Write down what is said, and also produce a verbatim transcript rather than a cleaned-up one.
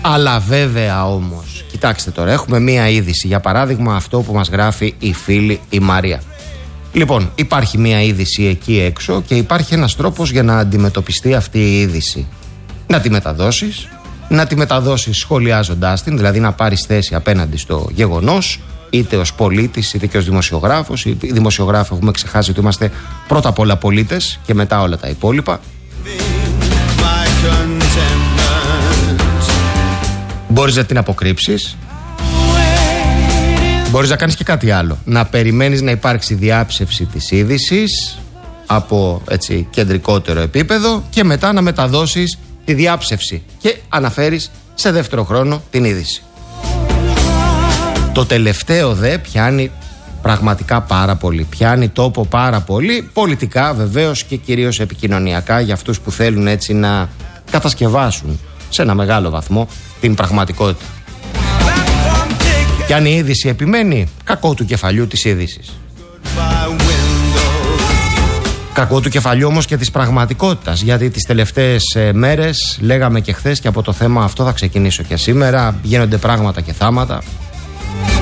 Αλλά βέβαια όμως, κοιτάξτε τώρα, έχουμε μία είδηση. Για παράδειγμα αυτό που μας γράφει η φίλη η Μαρία. Λοιπόν, υπάρχει μία είδηση εκεί έξω και υπάρχει ένας τρόπος για να αντιμετωπιστεί αυτή η είδηση. Να τη μεταδώσεις, να τη μεταδώσεις σχολιάζοντάς την, δηλαδή να πάρεις θέση απέναντι στο γεγονός, είτε ως πολίτης είτε και ως δημοσιογράφος. Οι δημοσιογράφοι έχουμε ξεχάσει ότι είμαστε πρώτα απ' όλα πολίτες και μετά όλα τα υπόλοιπα. Μπορείς να την αποκρύψεις. Μπορείς να κάνεις και κάτι άλλο. Να περιμένεις να υπάρξει διάψευση της είδησης από έτσι κεντρικότερο επίπεδο και μετά να μεταδώσεις τη διάψευση και αναφέρεις σε δεύτερο χρόνο την είδηση. Το τελευταίο δε πιάνει πραγματικά πάρα πολύ. Πιάνει τόπο πάρα πολύ, πολιτικά βεβαίως και κυρίως επικοινωνιακά, για αυτούς που θέλουν έτσι να κατασκευάσουν σε ένα μεγάλο βαθμό την πραγματικότητα. Και αν η είδηση επιμένει, κακό του κεφαλιού της είδησης. Κακό του κεφαλιού όμως και της πραγματικότητας, γιατί τις τελευταίες ε, μέρες λέγαμε και χθες, και από το θέμα αυτό θα ξεκινήσω και σήμερα, γίνονται πράγματα και θάματα.